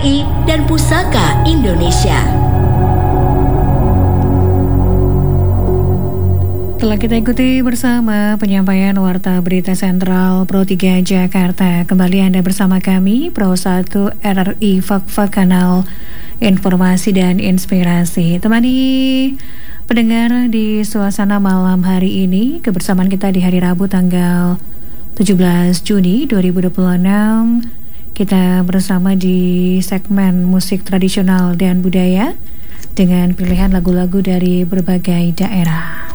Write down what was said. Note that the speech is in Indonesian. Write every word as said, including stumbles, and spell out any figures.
I dan Pusaka Indonesia. Telah kita ikuti bersama penyampaian Warta Berita Sentral Pro tiga Jakarta. Kembali Anda bersama kami, Pro satu R R I Fak-Fak Kanal Informasi dan Inspirasi. Temani pendengar di suasana malam hari ini, kebersamaan kita di hari Rabu tanggal tujuh belas Juni dua ribu dua puluh enam. Kita bersama di segmen musik tradisional dan budaya dengan pilihan lagu-lagu dari berbagai daerah.